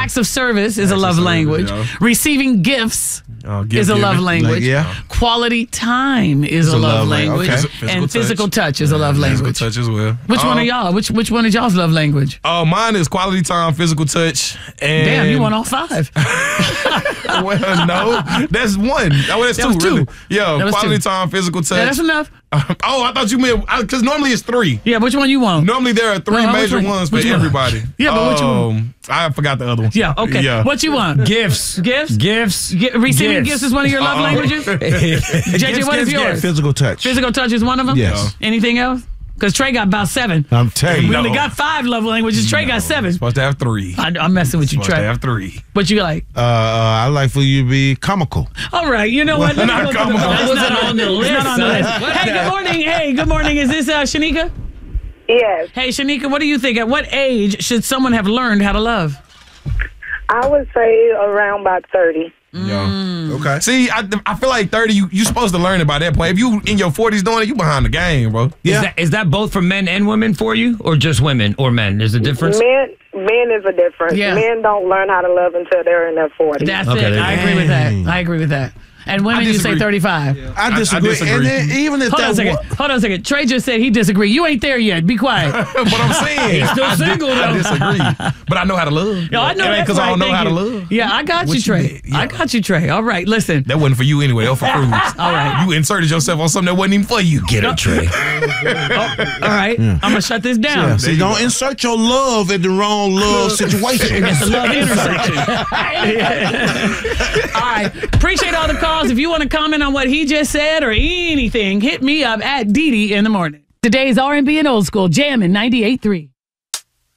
Acts of service is a love language. Receiving gifts is a love language. Quality time is a love language. And physical touch is a love language. Physical touch as well. Which one are y'all? Which one is y'all's love language? Mine is quality time, physical touch, and damn, you want all 5. Well, no, that's one. Oh, that's two. Really. Yeah, quality time, physical touch. Yeah, that's enough. I thought you meant because normally it's 3. Yeah, which one you want? Normally there are 3 major ones for everybody. Yeah, but which one? I forgot the other one. Yeah, okay. Yeah. What you want? Gifts. Receiving gifts is one of your love languages? JJ, what is yours? Physical touch. Physical touch is one of them? Yes. Anything else? Because Trey got about 7. I'm telling you. We only got 5 love languages. Trey got 7. Supposed to have 3. I'm messing with you, Trey. Supposed to have 3. What you like? I like for you to be comical. All right, you know what? Not comical. That's not on the list. Hey, good morning. Hey, good morning. Is this Shanika? Yes. Hey, Shanika, what do you think? At what age should someone have learned how to love? I would say around about 30. Okay. See, I feel like 30, you're supposed to learn it by that point. If you in your 40s doing it, you behind the game, bro. Yeah. Is that both for men and women for you, or just women or men? Is a difference? Men is a difference. Yeah. Men don't learn how to love until they're in their 40s. That's it. I agree with that. And women, you say 35. I disagree. And then, even if Hold on a second. Trey just said he disagreed. You ain't there yet. Be quiet. But I'm saying. He's still single, though. I disagree. But I know how to love. Yo, I know that's because right. I don't know Thank how you. to love. Yeah, I got you, Trey. I got you, Trey. All right, listen. That wasn't for you anyway. That was for Cruz. All right. You inserted yourself on something that wasn't even for you. Get it, Trey. All right. I'm going to shut this down. Yeah, see, don't insert your love in the wrong love situation. It's a love intersection. All right. Appreciate all the calls. If you want to comment on what he just said or anything, hit me up at Didi in the morning. Today's R&B and old school, Jammin' 98.3.